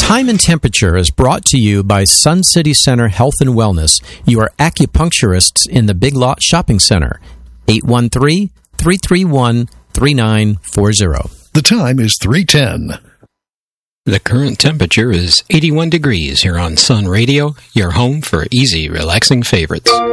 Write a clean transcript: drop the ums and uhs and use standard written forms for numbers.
Time and Temperature is brought to you by Sun City Center Health and Wellness, your acupuncturists in the Big Lot Shopping Center. 813-331-3940. The time is 3:10. The current temperature is 81 degrees here on Sun Radio, your home for easy, relaxing favorites.